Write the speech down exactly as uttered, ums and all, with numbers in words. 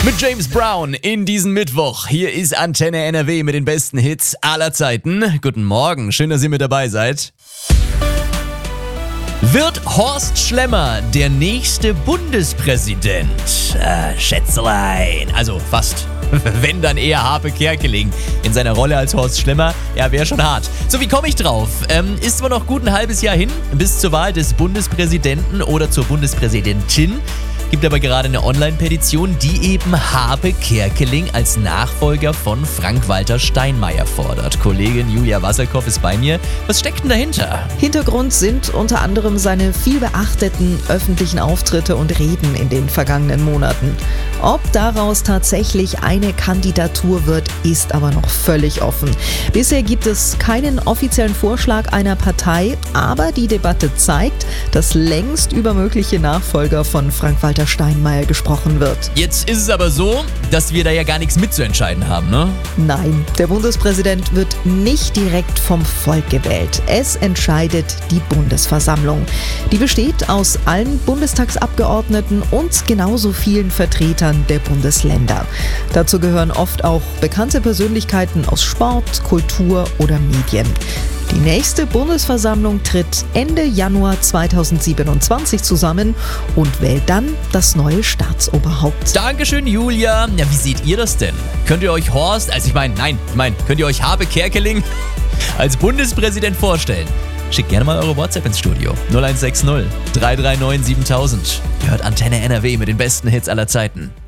Mit James Brown in diesen Mittwoch. Hier ist Antenne N R W mit den besten Hits aller Zeiten. Guten Morgen, schön, dass ihr mit dabei seid. Wird Horst Schlemmer der nächste Bundespräsident? Äh, Schätzelein. Also fast. Wenn, dann eher Harpe Kerkeling. In seiner Rolle als Horst Schlemmer, ja, wäre schon hart. So, wie komme ich drauf? Ähm, ist zwar noch gut ein halbes Jahr hin, bis zur Wahl des Bundespräsidenten oder zur Bundespräsidentin. Gibt aber gerade eine Online-Petition, die eben Harpe Kerkeling als Nachfolger von Frank-Walter Steinmeier fordert. Kollegin Julia Wasserkoff ist bei mir. Was steckt denn dahinter? Hintergrund sind unter anderem seine viel beachteten öffentlichen Auftritte und Reden in den vergangenen Monaten. Ob daraus tatsächlich eine Kandidatur wird, ist aber noch völlig offen. Bisher gibt es keinen offiziellen Vorschlag einer Partei, aber die Debatte zeigt, dass längst über mögliche Nachfolger von Frank-Walter Steinmeier gesprochen wird. Jetzt ist es aber so, dass wir da ja gar nichts mitzuentscheiden haben, ne? Nein, der Bundespräsident wird nicht direkt vom Volk gewählt. Es entscheidet die Bundesversammlung. Die besteht aus allen Bundestagsabgeordneten und genauso vielen Vertretern der Bundesländer. Dazu gehören oft auch bekannte Persönlichkeiten aus Sport, Kultur oder Medien. Die nächste Bundesversammlung tritt Ende Januar zweitausendsiebenundzwanzig zusammen und wählt dann das neue Staatsoberhaupt. Dankeschön, Julia. Ja, wie seht ihr das denn? Könnt ihr euch Horst, also ich meine, nein, ich meine, könnt ihr euch Harpe Kerkeling als Bundespräsident vorstellen? Schickt gerne mal eure WhatsApp ins Studio. null eins sechs null drei drei neun siebentausend. Ihr hört Antenne N R W mit den besten Hits aller Zeiten.